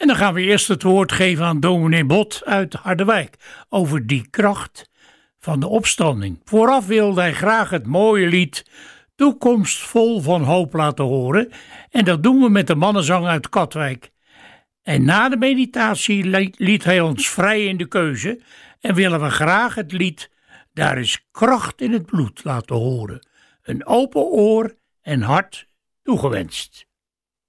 En dan gaan we eerst het woord geven aan dominee Bot uit Harderwijk over die kracht van de opstanding. Vooraf wilde hij graag het mooie lied Toekomst vol van hoop laten horen en dat doen we met de mannenzang uit Katwijk. En na de meditatie liet hij ons vrij in de keuze en willen we graag het lied Daar is kracht in het bloed laten horen. Een open oor en hart toegewenst.